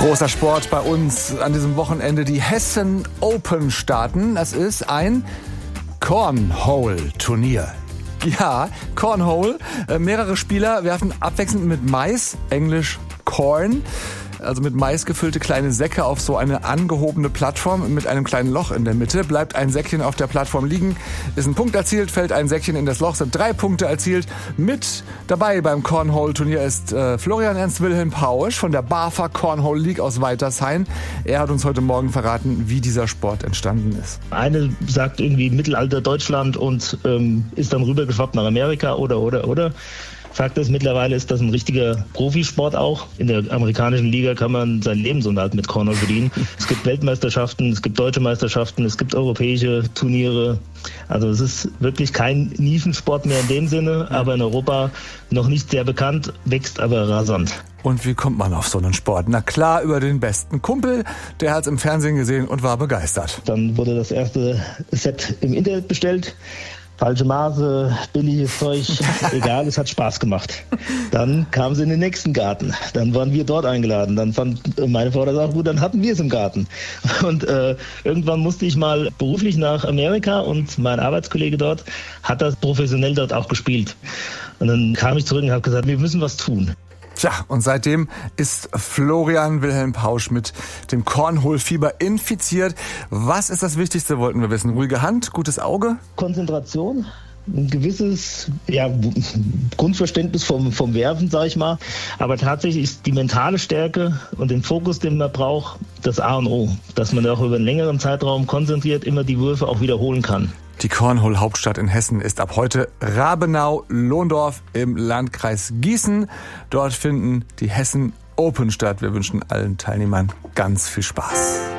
Großer Sport bei uns an diesem Wochenende. Die Hessen Open starten. Das ist ein Cornhole-Turnier. Ja, Cornhole. Mehrere Spieler werfen abwechselnd mit Mais, englisch Corn, also mit Mais gefüllte kleine Säcke auf so eine angehobene Plattform mit einem kleinen Loch in der Mitte. Bleibt ein Säckchen auf der Plattform liegen, ist ein Punkt erzielt, fällt ein Säckchen in das Loch, sind 3 Punkte erzielt. Mit dabei beim Cornhole-Turnier ist Florian Ernst Wilhelm Pausch von der BAFA Cornhole League aus Weitershain. Er hat uns heute Morgen verraten, wie dieser Sport entstanden ist. Eine sagt irgendwie Mittelalter Deutschland und ist dann rübergeschwappt nach Amerika oder. Fakt ist, mittlerweile ist das ein richtiger Profisport auch. In der amerikanischen Liga kann man seinen Lebensunterhalt mit Cornhole verdienen. Es gibt Weltmeisterschaften, es gibt deutsche Meisterschaften, es gibt europäische Turniere. Also es ist wirklich kein Nischensport mehr in dem Sinne, aber in Europa noch nicht sehr bekannt, wächst aber rasant. Und wie kommt man auf so einen Sport? Na klar, über den besten Kumpel. Der hat es im Fernsehen gesehen und war begeistert. Dann wurde das erste Set im Internet bestellt. Falsche Maße, billiges Zeug, egal, es hat Spaß gemacht. Dann kamen sie in den nächsten Garten. Dann waren wir dort eingeladen. Dann fand meine Frau das auch gut, dann hatten wir es im Garten. Und irgendwann musste ich mal beruflich nach Amerika und mein Arbeitskollege dort hat das professionell dort auch gespielt. Und dann kam ich zurück und habe gesagt, wir müssen was tun. Tja, und seitdem ist Florian Wilhelm Pausch mit dem Cornhole-Fieber infiziert. Was ist das Wichtigste, wollten wir wissen? Ruhige Hand, gutes Auge? Konzentration, ein gewisses Grundverständnis vom Werfen, sag ich mal. Aber tatsächlich ist die mentale Stärke und den Fokus, den man braucht, das A und O. Dass man auch über einen längeren Zeitraum konzentriert immer die Würfe auch wiederholen kann. Die Cornhole-Hauptstadt in Hessen ist ab heute Rabenau-Lohndorf im Landkreis Gießen. Dort finden die Hessen Open statt. Wir wünschen allen Teilnehmern ganz viel Spaß.